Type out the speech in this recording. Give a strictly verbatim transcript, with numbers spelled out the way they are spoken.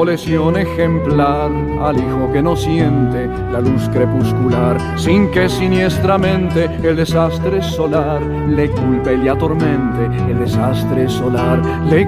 lesión ejemplar al hijo que no siente la luz crepuscular, sin que siniestramente el desastre solar le culpe y le atormente, el desastre solar le